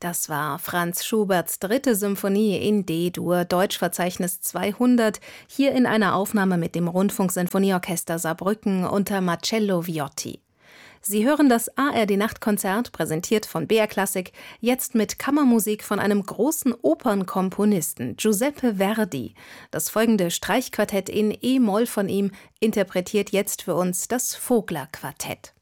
Das war Franz Schuberts 3. Symphonie in D-Dur, Deutschverzeichnis 200, hier in einer Aufnahme mit dem Rundfunksinfonieorchester Saarbrücken unter Marcello Viotti. Sie hören das ARD-Nachtkonzert, präsentiert von BR Klassik, jetzt mit Kammermusik von einem großen Opernkomponisten, Giuseppe Verdi. Das folgende Streichquartett in E-Moll von ihm interpretiert jetzt für uns das Vogler-Quartett.